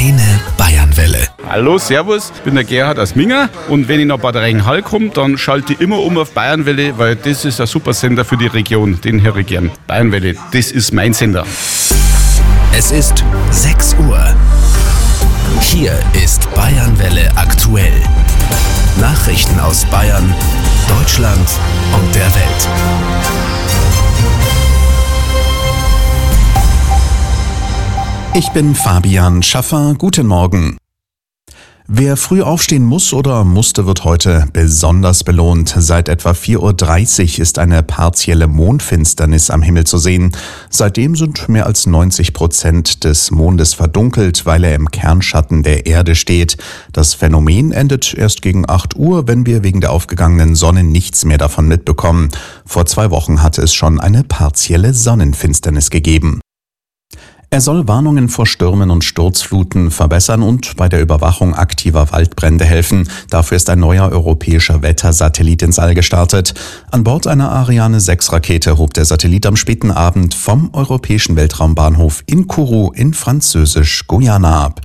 Kleine Bayernwelle. Hallo, servus, ich bin der Gerhard aus Minga und wenn ich nach Bad Reichenhall komme, dann schalte ich immer um auf Bayernwelle, weil das ist ein super Sender für die Region, den höre ich gern. Bayernwelle, das ist mein Sender. Es ist 6 Uhr. Hier ist Bayernwelle aktuell. Nachrichten aus Bayern, Deutschland und der Welt. Ich bin Fabian Schaffer. Guten Morgen. Wer früh aufstehen muss oder musste, wird heute besonders belohnt. Seit etwa 4:30 Uhr ist eine partielle Mondfinsternis am Himmel zu sehen. Seitdem sind mehr als 90% des Mondes verdunkelt, weil er im Kernschatten der Erde steht. Das Phänomen endet erst gegen 8 Uhr, wenn wir wegen der aufgegangenen Sonne nichts mehr davon mitbekommen. Vor 2 Wochen hatte es schon eine partielle Sonnenfinsternis gegeben. Er soll Warnungen vor Stürmen und Sturzfluten verbessern und bei der Überwachung aktiver Waldbrände helfen. Dafür ist ein neuer europäischer Wettersatellit ins All gestartet. An Bord einer Ariane 6 Rakete hob der Satellit am späten Abend vom europäischen Weltraumbahnhof in Kourou in Französisch-Guyana ab.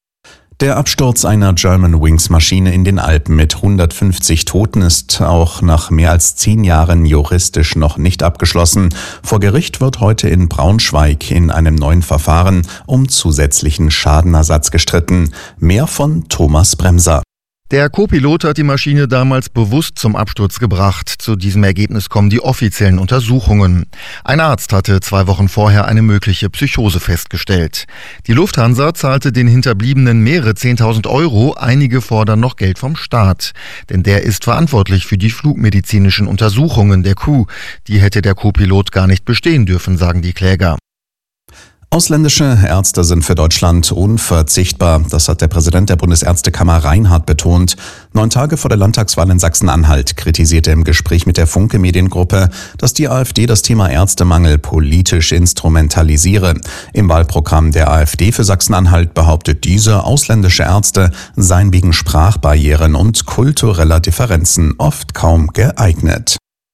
Der Absturz einer Germanwings-Maschine in den Alpen mit 150 Toten ist auch nach mehr als 10 Jahren juristisch noch nicht abgeschlossen. Vor Gericht wird heute in Braunschweig in einem neuen Verfahren um zusätzlichen Schadenersatz gestritten. Mehr von Thomas Bremser. Der Co-Pilot hat die Maschine damals bewusst zum Absturz gebracht. Zu diesem Ergebnis kommen die offiziellen Untersuchungen. Ein Arzt hatte 2 Wochen vorher eine mögliche Psychose festgestellt. Die Lufthansa zahlte den Hinterbliebenen mehrere 10.000 Euro. Einige fordern noch Geld vom Staat. Denn der ist verantwortlich für die flugmedizinischen Untersuchungen der Crew. Die hätte der Co-Pilot gar nicht bestehen dürfen, sagen die Kläger. Ausländische Ärzte sind für Deutschland unverzichtbar. Das hat der Präsident der Bundesärztekammer Reinhardt betont. 9 Tage vor der Landtagswahl in Sachsen-Anhalt kritisierte er im Gespräch mit der Funke Mediengruppe, dass die AfD das Thema Ärztemangel politisch instrumentalisiere. Im Wahlprogramm der AfD für Sachsen-Anhalt behauptet diese, ausländische Ärzte seien wegen Sprachbarrieren und kultureller Differenzen oft kaum geeignet.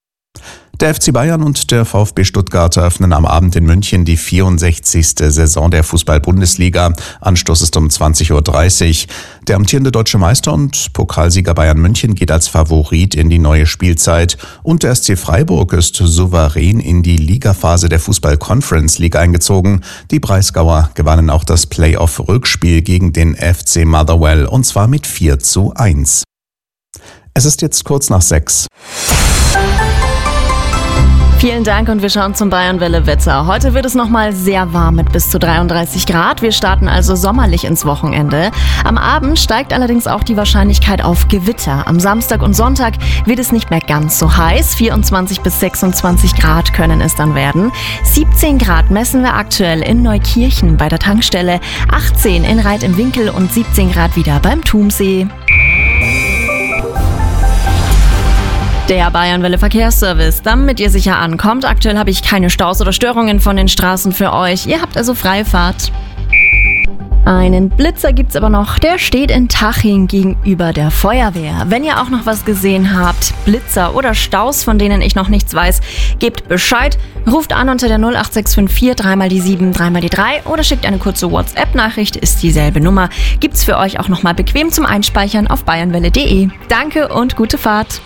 Der FC Bayern und der VfB Stuttgart eröffnen am Abend in München die 64. Saison der Fußball-Bundesliga. Anstoß ist um 20:30 Uhr. Der amtierende deutsche Meister und Pokalsieger Bayern München geht als Favorit in die neue Spielzeit. Und der SC Freiburg ist souverän in die Ligaphase der Fußball-Conference League eingezogen. Die Breisgauer gewannen auch das Playoff-Rückspiel gegen den FC Motherwell und zwar mit 4:1. Es ist jetzt kurz nach 6. Vielen Dank und wir schauen zum Bayernwelle-Wetter. Heute wird es nochmal sehr warm mit bis zu 33 Grad. Wir starten also sommerlich ins Wochenende. Am Abend steigt allerdings auch die Wahrscheinlichkeit auf Gewitter. Am Samstag und Sonntag wird es nicht mehr ganz so heiß. 24 bis 26 Grad können es dann werden. 17 Grad messen wir aktuell in Neukirchen bei der Tankstelle, 18 in Reit im Winkel und 17 Grad wieder beim Tumsee. Der Bayernwelle Verkehrsservice, damit ihr sicher ankommt. Aktuell habe ich keine Staus oder Störungen von den Straßen für euch. Ihr habt also freie Fahrt. Einen Blitzer gibt's aber noch, der steht in Taching gegenüber der Feuerwehr. Wenn ihr auch noch was gesehen habt, Blitzer oder Staus, von denen ich noch nichts weiß, gebt Bescheid, ruft an unter der 08654 3 die 7 3 die 3 oder schickt eine kurze WhatsApp-Nachricht, ist dieselbe Nummer. Gibt's für euch auch nochmal bequem zum Einspeichern auf bayernwelle.de. Danke und gute Fahrt.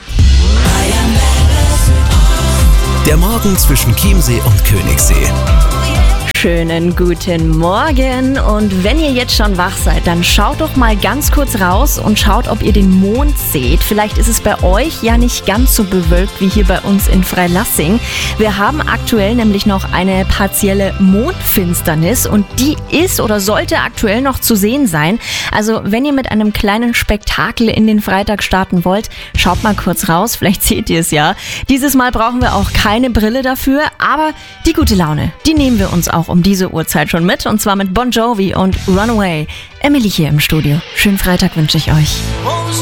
Der Morgen zwischen Chiemsee und Königssee. Schönen guten Morgen und wenn ihr jetzt schon wach seid, dann schaut doch mal ganz kurz raus und schaut, ob ihr den Mond seht. Vielleicht ist es bei euch ja nicht ganz so bewölkt wie hier bei uns in Freilassing. Wir haben aktuell nämlich noch eine partielle Mondfinsternis und die ist oder sollte aktuell noch zu sehen sein. Also wenn ihr mit einem kleinen Spektakel in den Freitag starten wollt, schaut mal kurz raus, vielleicht seht ihr es ja. Dieses Mal brauchen wir auch keine Brille dafür, aber die gute Laune, die nehmen wir uns auch um diese Uhrzeit schon mit und zwar mit Bon Jovi und Runaway. Emily hier im Studio. Schönen Freitag wünsche ich euch.